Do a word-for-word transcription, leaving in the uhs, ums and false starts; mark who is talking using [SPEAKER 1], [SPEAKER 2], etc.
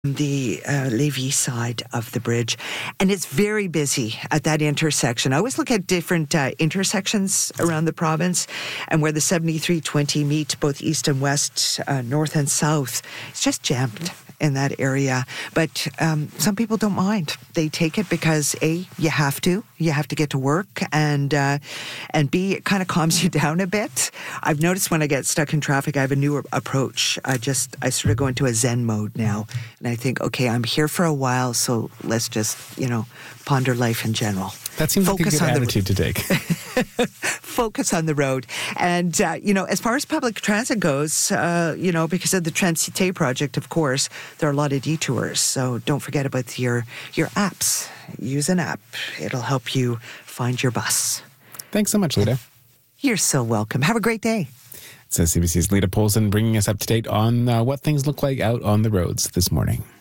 [SPEAKER 1] the uh, Lévis side of the bridge, and it's very busy at that intersection. I always look at different uh, intersections around the province, and where the seventy-three twenty meet both east and west, uh, north and south, it's just jammed in that area. But um, some people don't mind. They take it because A, you have to. You have to get to work, and uh, and B, it kind of calms you down a bit. I've noticed when I get stuck in traffic, I have a new approach. I just, I sort of go into a Zen mode now. And I think, okay, I'm here for a while, so let's just, you know, ponder life in general.
[SPEAKER 2] That seems
[SPEAKER 1] Focus
[SPEAKER 2] like a good
[SPEAKER 1] on
[SPEAKER 2] attitude
[SPEAKER 1] the,
[SPEAKER 2] to take.
[SPEAKER 1] Focus on the road. And, uh, you know, as far as public transit goes, uh, you know, because of the Transcité project, of course, there are a lot of detours. So don't forget about your, your apps. Use an app. It'll help you find your bus.
[SPEAKER 2] Thanks so much, Lita.
[SPEAKER 1] You're so welcome. Have a great day.
[SPEAKER 2] It says C B C's Lita Polson bringing us up to date on uh, what things look like out on the roads this morning.